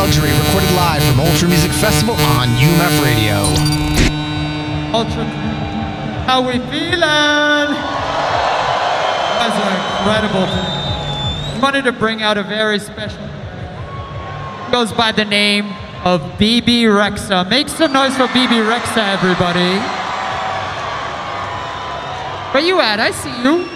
Luxury, recorded live from Ultra Music Festival on UMF Radio. Ultra, how we feeling? You guys are incredible today. I wanted to bring out a very special, goes by the name of Bebe Rexha. Make some noise for Bebe Rexha, everybody. Where you at? I see you.